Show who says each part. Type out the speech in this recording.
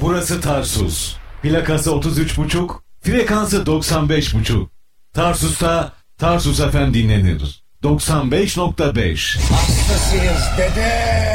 Speaker 1: Burası Tarsus. Plakası 33,5, frekansı 95,5. Tarsus'ta Tarsus FM dinlenir. 95,5.
Speaker 2: Hastasıyız dede.